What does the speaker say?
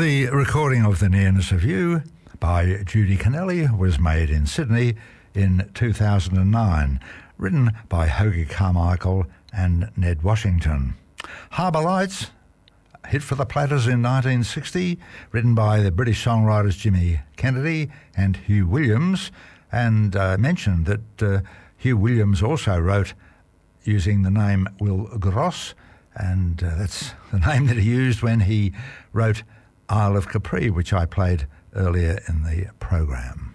The recording of The Nearness of You by Judy Kennelly was made in Sydney in 2009, written by Hoagy Carmichael and Ned Washington. Harbour Lights, a hit for the Platters in 1960, written by the British songwriters Jimmy Kennedy and Hugh Williams, and mentioned that Hugh Williams also wrote using the name Will Gross, and that's the name that he used when he wrote Isle of Capri, which I played earlier in the program.